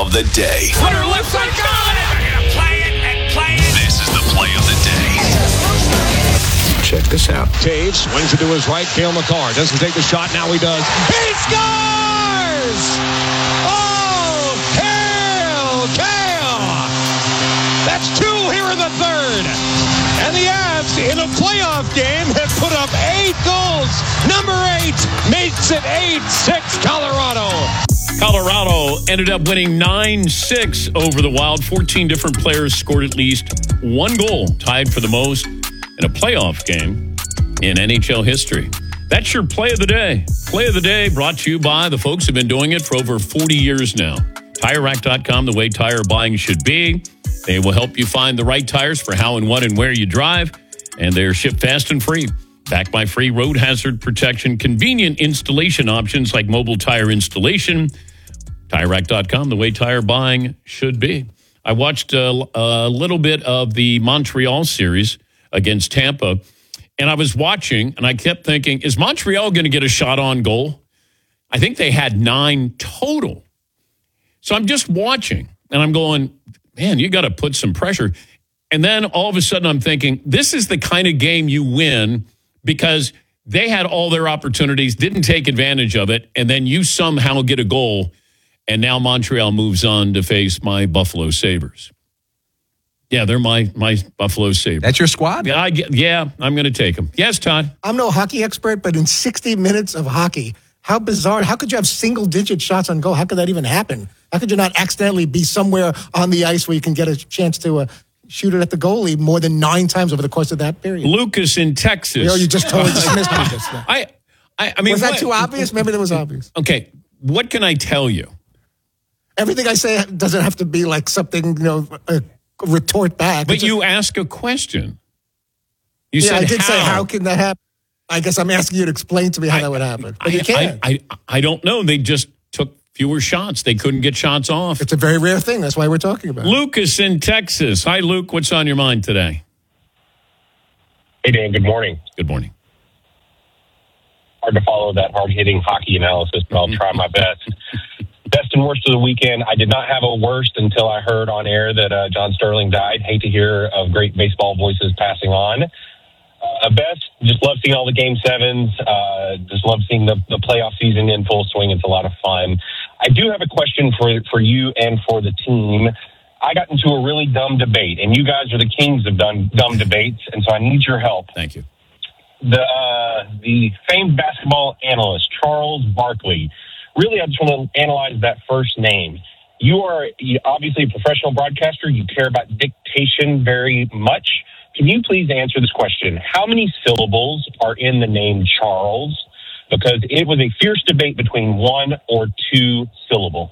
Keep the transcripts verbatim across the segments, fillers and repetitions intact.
of the day. Hunter left side, got it! They're going to play it and play it. This is the play of the day. Check this out. Taves swings it to his right. Cale Makar doesn't take the shot. Now he does. He scores! Oh, Cale! Cale! That's two here in the third. And the Avs in a playoff game have put up eight goals. Number eight makes it eight six Colorado. Colorado ended up winning nine six over the Wild. fourteen different players scored at least one goal, tied for the most in a playoff game in N H L history. That's your play of the day. Play of the day brought to you by the folks who have been doing it for over forty years now. Tire Rack dot com, the way tire buying should be. They will help you find the right tires for how and what and where you drive, and they're shipped fast and free. Backed by free road hazard protection, convenient installation options like mobile tire installation. Tire Rack dot com, the way tire buying should be. I watched a, a little bit of the Montreal series against Tampa, and I was watching, and I kept thinking, is Montreal going to get a shot on goal? I think they had nine total. So I'm just watching, and I'm going, man, you got to put some pressure. And then all of a sudden I'm thinking, this is the kind of game you win because they had all their opportunities, didn't take advantage of it, and then you somehow get a goal, and now Montreal moves on to face my Buffalo Sabres. Yeah, they're my my Buffalo Sabres. That's your squad? Yeah, I, yeah I'm going to take them. Yes, Todd? I'm no hockey expert, but in sixty minutes of hockey, how bizarre. How could you have single-digit shots on goal? How could that even happen? How could you not accidentally be somewhere on the ice where you can get a chance to uh, shoot it at the goalie more than nine times over the course of that period? Lucas in Texas. You know, you just totally dismissed me just now. I, I, I mean, was that what, too obvious? Maybe that was obvious. Okay, what can I tell you? Everything I say doesn't have to be like something, you know, a retort back. But it's you just, ask a question. You yeah, said I did how. say, how can that happen? I guess I'm asking you to explain to me how I, that would happen. But I, you can't. I, I, I don't know. They just took fewer shots. They couldn't get shots off. It's a very rare thing. That's why we're talking about it. Lucas in Texas. Hi, Luke. What's on your mind today? Hey, Dan. Good morning. Good morning. Hard to follow that hard-hitting hockey analysis, but I'll try my best. Best and worst of the weekend. I did not have a worst until I heard on air that uh, John Sterling died. Hate to hear of great baseball voices passing on. Uh, best, just love seeing all the game sevens. Uh, just love seeing the, the playoff season in full swing. It's a lot of fun. I do have a question for for you and for the team. I got into a really dumb debate, and you guys are the kings of dumb, dumb debates, and so I need your help. Thank you. The uh, the famed basketball analyst, Charles Barkley. Really, I just want to analyze that first name. You are obviously a professional broadcaster. You care about dictation very much. Can you please answer this question? How many syllables are in the name Charles? Because it was a fierce debate between one or two syllables.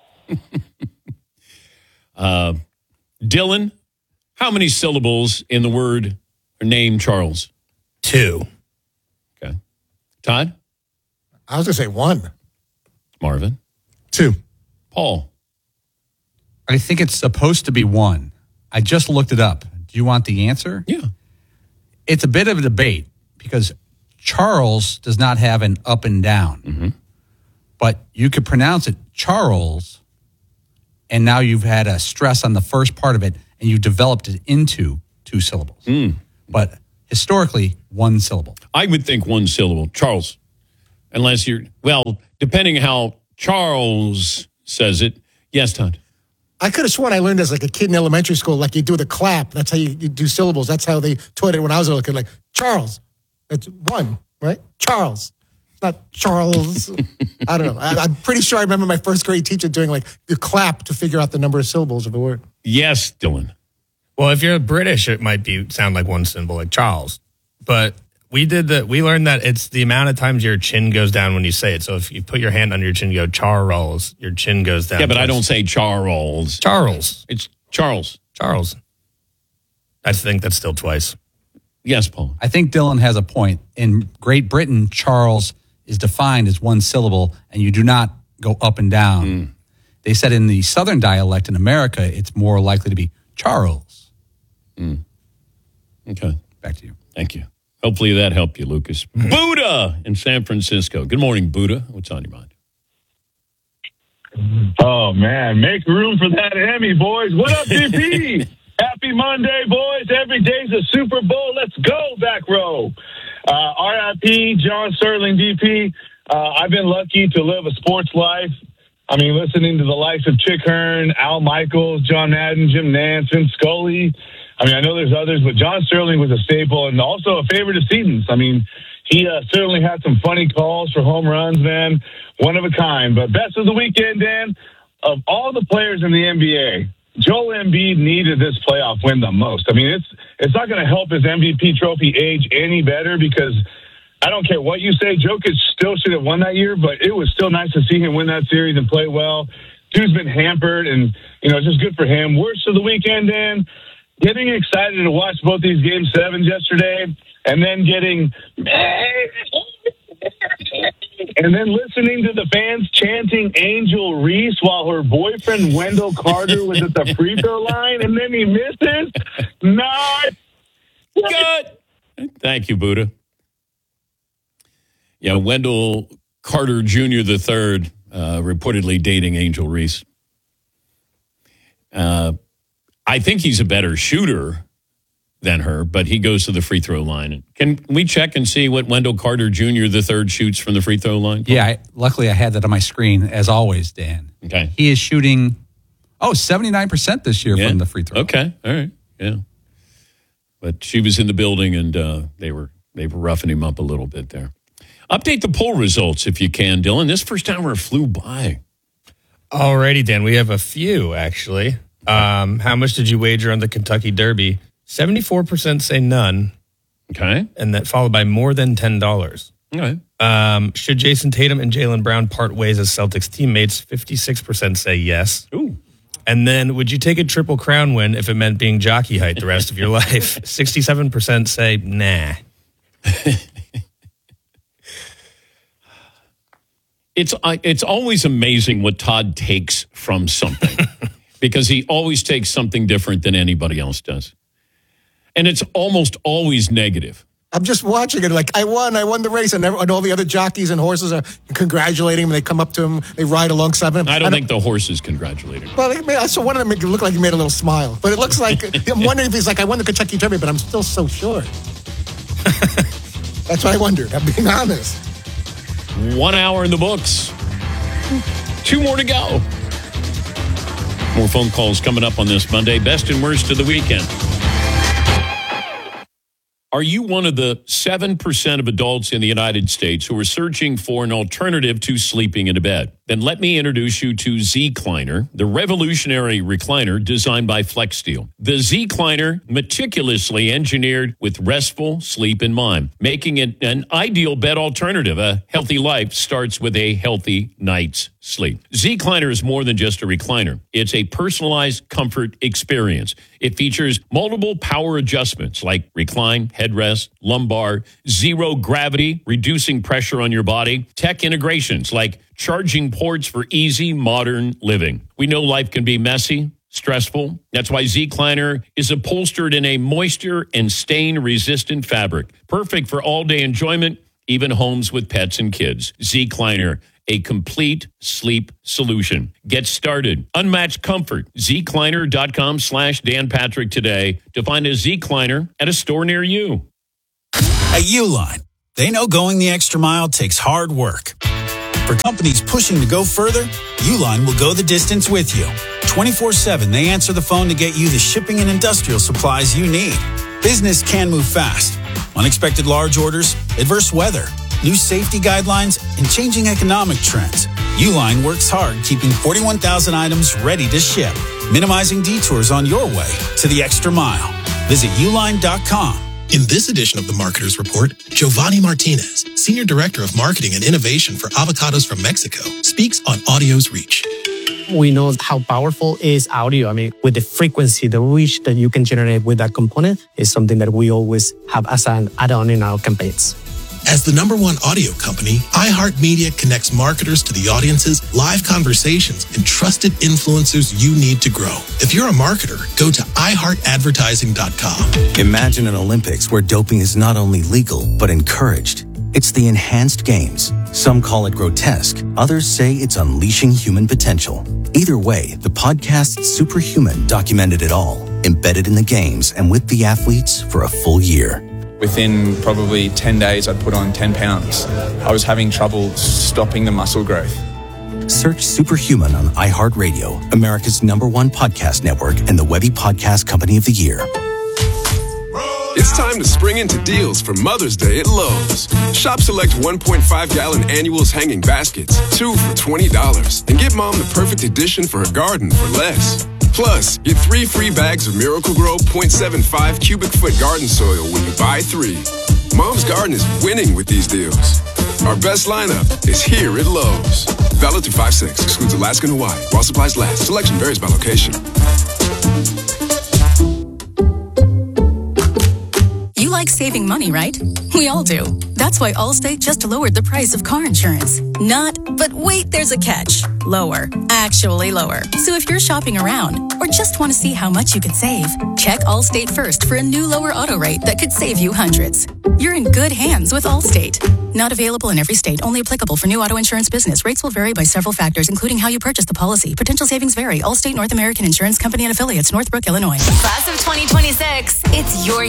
uh, Dylan, how many syllables in the word or name Charles? Two. Okay. Todd? I was going to say one. Marvin? Two. Paul? I think it's supposed to be one. I just looked it up. Do you want the answer? Yeah. It's a bit of a debate because Charles does not have an up and down. Mm-hmm. But you could pronounce it Charles, and now you've had a stress on the first part of it, and you developed it into two syllables. Mm. But historically, one syllable. I would think one syllable. Charles. Unless you're, well, depending how Charles says it. Yes, Todd. I could have sworn I learned as like a kid in elementary school, like you do the clap. That's how you, you do syllables. That's how they taught it when I was a little kid. Like, Charles. That's one, right? Charles. It's not Charles. I don't know. I, I'm pretty sure I remember my first grade teacher doing like the clap to figure out the number of syllables of a word. Yes, Dylan. Well, if you're British, it might be sound like one symbol, like Charles. But we did the. We learned that it's the amount of times your chin goes down when you say it. So if you put your hand under your chin, you go Charles, your chin goes down. Yeah, but I don't say Charles. Charles. It's Charles. Charles. I think that's still twice. Yes, Paul. I think Dylan has a point. In Great Britain, Charles is defined as one syllable, and you do not go up and down. Mm. They said in the Southern dialect in America, it's more likely to be Charles. Mm. Okay. Back to you. Thank you. Hopefully that helped you, Lucas. Buddha in San Francisco. Good morning, Buddha. What's on your mind? Oh, man. Make room for that Emmy, boys. What up, D P? Happy Monday, boys. Every day's a Super Bowl. Let's go, back row. Uh, R I P, John Sterling, D P. Uh, I've been lucky to live a sports life. I mean, listening to the likes of Chick Hearn, Al Michaels, John Madden, Jim Nance, Vince Scully. I mean, I know there's others, but John Sterling was a staple and also a favorite of Seton's. I mean, he uh, certainly had some funny calls for home runs, man. One of a kind. But best of the weekend, Dan, of all the players in the N B A, Joel Embiid needed this playoff win the most. I mean, it's it's not going to help his M V P trophy age any better because I don't care what you say, Jokic still should have won that year, but it was still nice to see him win that series and play well. Dude's been hampered, and, you know, it's just good for him. Worst of the weekend, Dan, getting excited to watch both these game sevens yesterday, and then getting and then listening to the fans chanting Angel Reese while her boyfriend Wendell Carter was at the free throw line, and then he misses. Not good. Thank you, Buddha. Yeah, Wendell Carter Junior the third, uh, reportedly dating Angel Reese. Uh, I think he's a better shooter than her, but he goes to the free throw line. Can we check and see what Wendell Carter Junior the third shoots from the free throw line? Yeah, I, luckily I had that on my screen, as always, Dan. Okay. He is shooting, oh, seventy-nine percent this year yeah. from the free throw. Okay, all right, yeah. But she was in the building, and uh, they were they were roughing him up a little bit there. Update the poll results if you can, Dylan. This first hour flew by. Alrighty, Dan. We have a few, actually. Um, how much did you wager on the Kentucky Derby? seventy-four percent say none. Okay. And that followed by more than ten dollars. Okay. Um, should Jason Tatum and Jaylen Brown part ways as Celtics teammates? fifty-six percent say yes. Ooh. And then would you take a Triple Crown win if it meant being jockey height the rest of your life? sixty-seven percent say nah. It's uh, it's always amazing what Todd takes from something because he always takes something different than anybody else does. And it's almost always negative. I'm just watching it like, I won, I won the race, and, every, and all the other jockeys and horses are congratulating him. They come up to him, they ride alongside him. I don't, I don't think the horses congratulate him. Well, I saw one of them make it look like he made a little smile. But it looks like, I'm wondering if he's like, I won the Kentucky Derby, but I'm still so sure. That's what I wondered, I'm being honest. One hour in the books. Two more to go. More phone calls coming up on this Monday. Best and worst of the weekend. Are you one of the seven percent of adults in the United States who are searching for an alternative to sleeping in a bed? Then let me introduce you to Zecliner, the revolutionary recliner designed by FlexSteel. The Zecliner, meticulously engineered with restful sleep in mind, making it an ideal bed alternative. A healthy life starts with a healthy night's sleep. Zecliner is more than just a recliner. It's a personalized comfort experience. It features multiple power adjustments like recline, headrest, lumbar, zero gravity, reducing pressure on your body, tech integrations like charging ports for easy modern living. We know life can be messy, stressful. That's why Zecliner is upholstered in a moisture and stain resistant fabric, perfect for all day enjoyment, even homes with pets and kids. Zecliner, a complete sleep solution. Get started. Unmatched comfort. Zecliner.com slash Dan Patrick today to find a Zecliner at a store near you. At Uline, they know going the extra mile takes hard work. For companies pushing to go further, Uline will go the distance with you. twenty-four seven, they answer the phone to get you the shipping and industrial supplies you need. Business can move fast. Unexpected large orders, adverse weather, new safety guidelines, and changing economic trends. Uline works hard keeping forty-one thousand items ready to ship, minimizing detours on your way to the extra mile. Visit uline dot com. In this edition of the Marketer's Report, Giovanni Martinez, Senior Director of Marketing and Innovation for Avocados from Mexico, speaks on audio's reach. We know how powerful is audio. I mean, with the frequency, the reach that you can generate with that component is something that we always have as an add-on in our campaigns. As the number one audio company, iHeartMedia connects marketers to the audiences, live conversations, and trusted influencers you need to grow. If you're a marketer, go to i heart advertising dot com. Imagine an Olympics where doping is not only legal, but encouraged. It's the enhanced games. Some call it grotesque. Others say it's unleashing human potential. Either way, the podcast Superhuman documented it all, embedded in the games and with the athletes for a full year. Within probably ten days, I'd put on ten pounds. I was having trouble stopping the muscle growth. Search Superhuman on iHeartRadio, America's number one podcast network and the Webby Podcast Company of the Year. It's time to spring into deals for Mother's Day at Lowe's. Shop select one point five gallon annuals hanging baskets, two for twenty dollars, and get mom the perfect addition for her garden for less. Plus, get three free bags of Miracle-Gro point seven five cubic foot garden soil when you buy three. Mom's garden is winning with these deals. Our best lineup is here at Lowe's. Valid through five six, excludes Alaska and Hawaii. While supplies last. Selection varies by location. You like saving money, right? We all do. That's why Allstate just lowered the price of car insurance. Not, but wait, there's a catch. Lower. Actually lower. So if you're shopping around or just want to see how much you could save, check Allstate first for a new lower auto rate that could save you hundreds. You're in good hands with Allstate. Not available in every state. Only applicable for new auto insurance business. Rates will vary by several factors, including how you purchase the policy. Potential savings vary. Allstate North American Insurance Company and affiliates, Northbrook, Illinois. Class of twenty twenty-six. It's your